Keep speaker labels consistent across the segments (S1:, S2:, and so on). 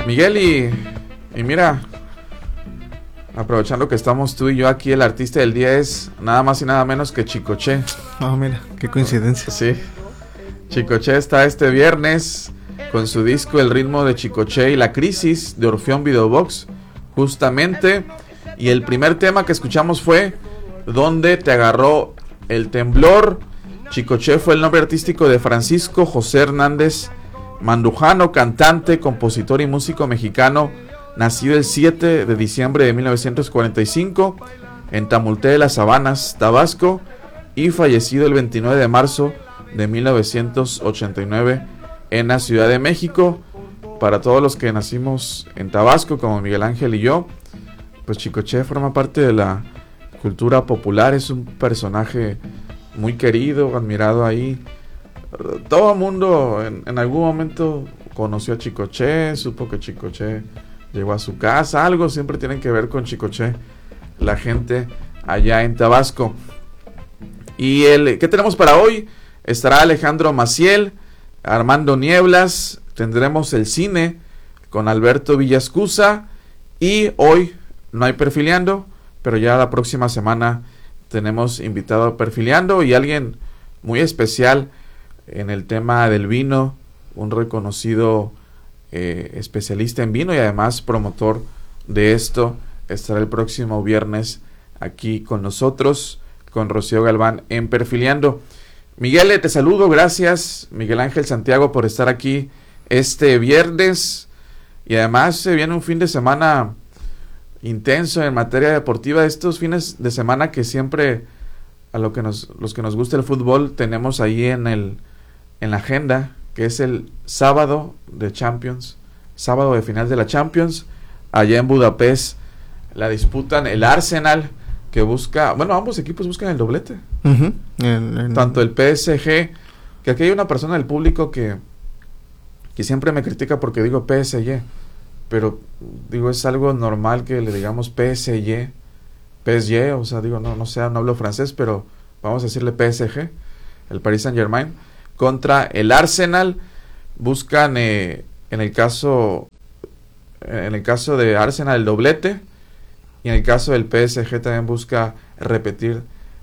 S1: Miguel, y mira, aprovechando que estamos tú y yo aquí, el artista del día es nada más y nada menos que Chicoche.
S2: Mira, qué coincidencia.
S1: Sí, Chicoche está este viernes con su disco El ritmo de Chicoche y la crisis de Orfeón Videobox, justamente. Y el primer tema que escuchamos fue ¿Dónde te agarró el temblor? Chicoche fue el nombre artístico de Francisco José Hernández Mandujano, cantante, compositor y músico mexicano, nacido el 7 de diciembre de 1945 en Tamulté de las Sabanas, Tabasco, y fallecido el 29 de marzo de 1989 en la Ciudad de México. Para todos los que nacimos en Tabasco, como Miguel Ángel y yo, pues Chicoche forma parte de la cultura popular, es un personaje muy querido, admirado ahí. Todo el mundo en algún momento conoció a Chicoche, supo que Chicoche llegó a su casa, algo siempre tienen que ver con Chicoche, la gente allá en Tabasco. Y ¿qué tenemos para hoy? Estará Alejandro Maciel, Armando Nieblas, tendremos el cine con Alberto Villascusa, y hoy no hay Perfileando, pero ya la próxima semana tenemos invitado a Perfileando y alguien muy especial en el tema del vino, un reconocido especialista en vino y además promotor de esto. Estará el próximo viernes aquí con nosotros, con Rocío Galván en Perfileando. Miguel, te saludo, gracias Miguel Ángel Santiago por estar aquí este viernes, y además se viene un fin de semana intenso en materia deportiva, estos fines de semana que siempre a los que nos gusta el fútbol tenemos ahí en la agenda, que es el sábado de Champions, sábado de final de la Champions, allá en Budapest. La disputan el Arsenal, que busca, bueno, ambos equipos buscan el doblete. Tanto el PSG, que aquí hay una persona del público que siempre me critica porque digo PSG, pero digo, es algo normal que le digamos PSG, o sea, digo, no hablo francés, pero vamos a decirle PSG, el Paris Saint-Germain contra el Arsenal. Buscan en el caso de Arsenal el doblete, y en el caso del PSG también busca repetir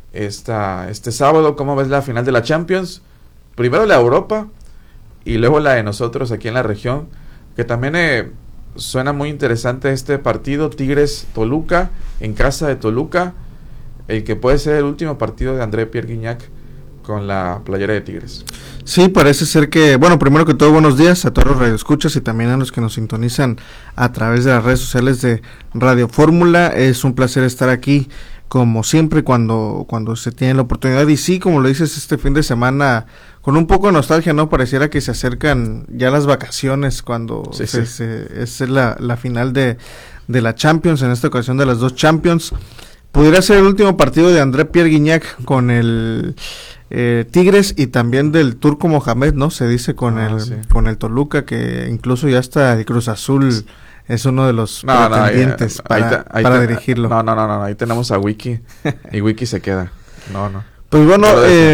S1: este sábado. ¿Cómo ves la final de la Champions? Primero la Europa y luego la de nosotros aquí en la región, que también suena muy interesante este partido, Tigres Toluca, en casa de Toluca, el que puede ser el último partido de André Pierre Gignac con la playera de Tigres.
S2: Sí, parece ser que, bueno, primero que todo, buenos días a todos los radioescuchas y también a los que nos sintonizan a través de las redes sociales de Radio Fórmula. Es un placer estar aquí, como siempre, cuando se tiene la oportunidad. Y sí, como lo dices, este fin de semana, con un poco de nostalgia, ¿no? Pareciera que se acercan ya las vacaciones cuando es la final de la Champions, en esta ocasión de las dos Champions. Pudiera ser el último partido de André Pierre Gignac con el Tigres, y también del Turco Mohamed, ¿no? Se dice con el Toluca, que incluso ya está el Cruz Azul es uno de los pretendientes para dirigirlo.
S1: No, ahí tenemos a Wiki y Wiki se queda.
S2: Pues bueno,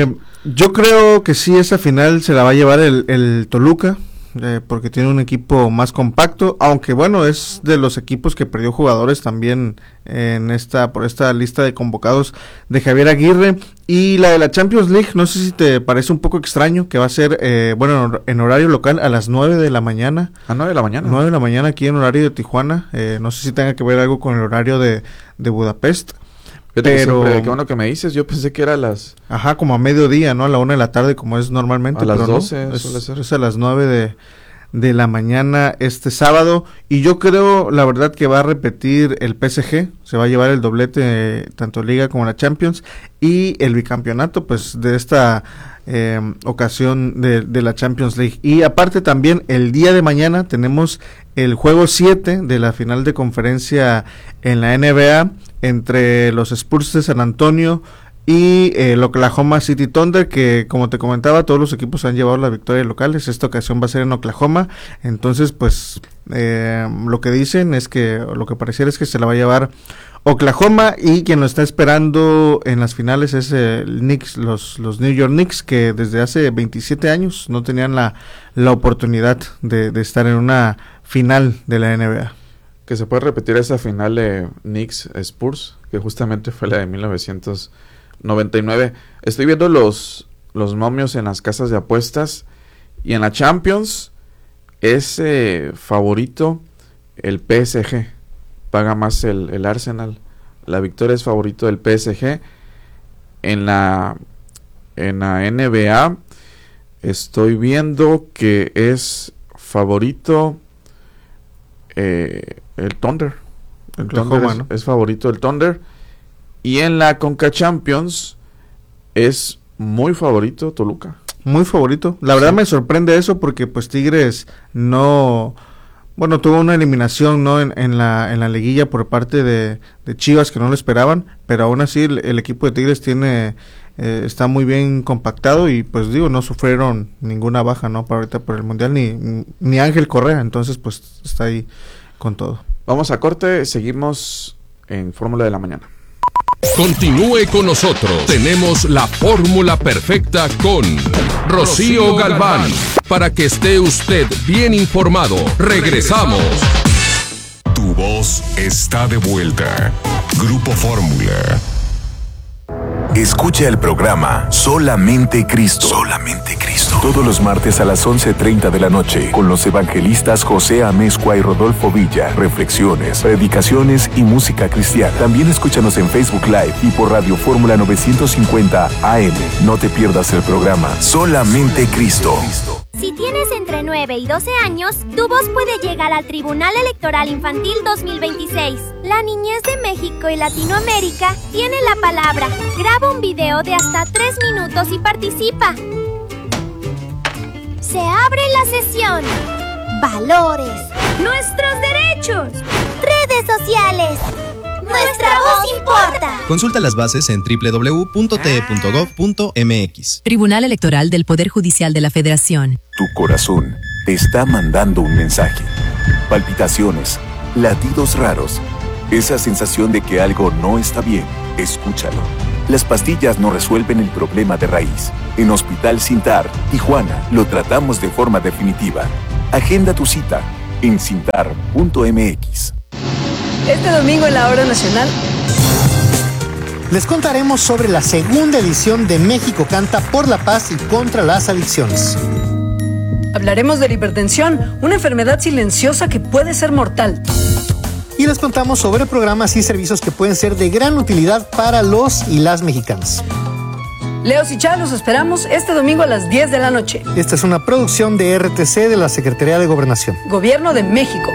S2: yo creo que sí, esa final se la va a llevar el Toluca, porque tiene un equipo más compacto, aunque bueno, es de los equipos que perdió jugadores también por esta lista de convocados de Javier Aguirre. Y la de la Champions League, no sé si te parece un poco extraño, que va a ser, en horario local a las 9 de la mañana.
S1: ¿A 9 de la mañana?
S2: 9 de la mañana aquí en horario de Tijuana. No sé si tenga que ver algo con el horario de Budapest.
S1: Pero qué bueno que me dices, yo pensé que era a las...
S2: Ajá, como a mediodía, ¿no? A la 1 de la tarde, como es normalmente.
S1: A las 12,
S2: no,
S1: suele ser.
S2: Es a las 9 de la mañana este sábado. Y yo creo, la verdad, que va a repetir el PSG. Se va a llevar el doblete, tanto Liga como la Champions. Y el bicampeonato, pues, de esta ocasión de la Champions League. Y aparte también, el día de mañana tenemos el juego 7 de la final de conferencia en la NBA, entre los Spurs de San Antonio y el Oklahoma City Thunder, que como te comentaba, todos los equipos han llevado las victorias locales. Esta ocasión va a ser en Oklahoma, entonces pues lo que dicen es que, lo que pareciera es que se la va a llevar Oklahoma, y quien lo está esperando en las finales es el Knicks, los New York Knicks, que desde hace 27 años no tenían la oportunidad de estar en una final de la NBA.
S1: Que se puede repetir esa final de Knicks Spurs, que justamente fue la de 1999. Estoy viendo los momios en las casas de apuestas, y en la Champions es favorito el PSG, paga más el Arsenal. La victoria es favorito del PSG. En la NBA estoy viendo que es favorito el Thunder. El Thunder es favorito el Thunder. Y en la Conca Champions es muy favorito Toluca.
S2: Muy favorito. La verdad me sorprende eso, porque pues Tigres tuvo una eliminación, ¿no? en la liguilla por parte de Chivas, que no lo esperaban, pero aún así el equipo de Tigres está muy bien compactado, y pues no sufrieron ninguna baja, ¿no? Para ahorita por el Mundial, ni Ángel Correa, entonces pues está ahí con todo.
S1: Vamos a corte, seguimos en Fórmula de la Mañana.
S3: Continúe con nosotros. Tenemos la fórmula perfecta con Rocío Galván, para que esté usted bien informado. Regresamos.
S4: Tu voz está de vuelta. Grupo Fórmula. Escucha el programa Solamente Cristo. Solamente Cristo. Todos los martes a las 11:30 de la noche, con los evangelistas José Amezcua y Rodolfo Villa. Reflexiones, predicaciones y música cristiana. También escúchanos en Facebook Live y por Radio Fórmula 950 AM. No te pierdas el programa Solamente Cristo.
S5: Si tienes entre 9 y 12 años, tu voz puede llegar al Tribunal Electoral Infantil 2026. La niñez de México y Latinoamérica tiene la palabra. Graba un video de hasta 3 minutos y participa. Se abre la sesión. Valores. Nuestros derechos. Redes sociales. Nuestra voz importa.
S6: Consulta las bases en www.te.gov.mx.
S7: Tribunal Electoral del Poder Judicial de la Federación.
S4: Tu corazón te está mandando un mensaje. Palpitaciones, latidos raros, esa sensación de que algo no está bien. Escúchalo. Las pastillas no resuelven el problema de raíz. En Hospital Sintar, Tijuana, lo tratamos de forma definitiva. Agenda tu cita en sintar.mx.
S8: Este domingo en la Hora Nacional
S9: les contaremos sobre la segunda edición de México Canta por la Paz y contra las Adicciones.
S8: Hablaremos de la hipertensión, una enfermedad silenciosa que puede ser mortal.
S9: Y les contamos sobre programas y servicios que pueden ser de gran utilidad para los y las mexicanas.
S8: Leos y Chá, los esperamos este domingo a las 10 de la noche.
S9: Esta es una producción de RTC de la Secretaría de Gobernación.
S8: Gobierno de México.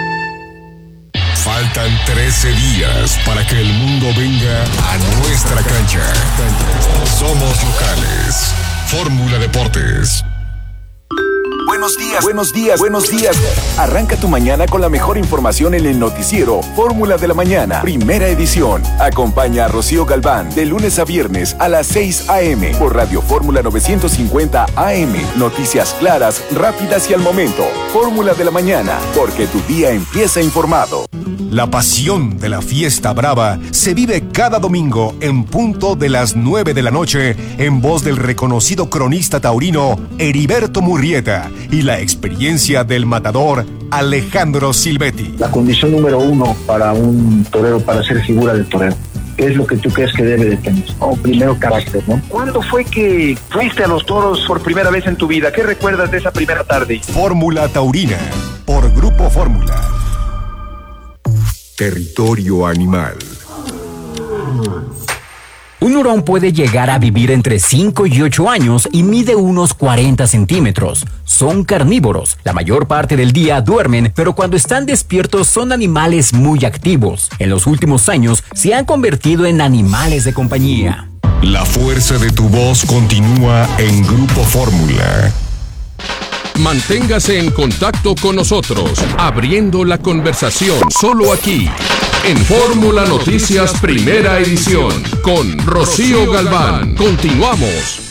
S4: Faltan 13 días para que el mundo venga a nuestra cancha. Somos locales. Fórmula Deportes. Buenos días, buenos días, buenos días. Arranca tu mañana con la mejor información en el noticiero Fórmula de la Mañana, primera edición. Acompaña a Rocío Galván de lunes a viernes a las 6 a.m. por Radio Fórmula 950 AM. Noticias claras, rápidas y al momento. Fórmula de la Mañana, porque tu día empieza informado. La pasión de la fiesta brava se vive cada domingo en punto de las 9 de la noche en voz del reconocido cronista taurino Heriberto Murrieta y la experiencia del matador Alejandro Silvetti.
S10: La condición número 1 para un torero, para ser figura del torero, ¿qué es lo que tú crees que debe de tener? Primero, carácter, ¿no?
S11: ¿Cuándo fue que fuiste a los toros por primera vez en tu vida? ¿Qué recuerdas de esa primera tarde?
S4: Fórmula Taurina, por Grupo Fórmula. Territorio Animal.
S12: Un hurón puede llegar a vivir entre 5 y 8 años y mide unos 40 centímetros. Son carnívoros. La mayor parte del día duermen, pero cuando están despiertos son animales muy activos. En los últimos años se han convertido en animales de compañía.
S4: La fuerza de tu voz continúa en Grupo Fórmula.
S3: Manténgase en contacto con nosotros, abriendo la conversación solo aquí, en Fórmula Noticias Primera Edición con Rocío Galván. Continuamos.